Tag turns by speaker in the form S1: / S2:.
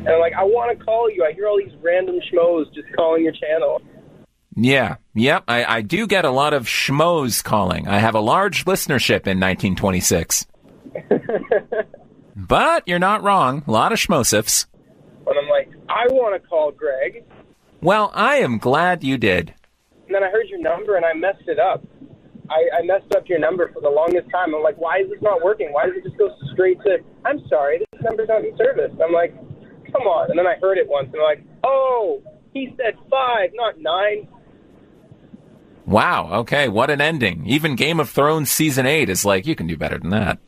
S1: And I'm like, I want to call you. I hear all these random schmoes just calling your channel.
S2: Yeah, yep. I do get a lot of schmoes calling. I have a large listenership in 1926. But you're not wrong. A lot of schmosifs.
S1: And I'm like, I want to call Greg.
S2: Well, I am glad you did.
S1: And then I heard your number, and I messed it up. I messed up your number for the longest time. I'm like, why is this not working? Why does it just go straight to, I'm sorry, this number's not in service? I'm like, come on. And then I heard it once, and I'm like, oh, he said 5, not 9.
S2: Wow, okay, what an ending. Even Game of Thrones Season 8 is like, you can do better than that.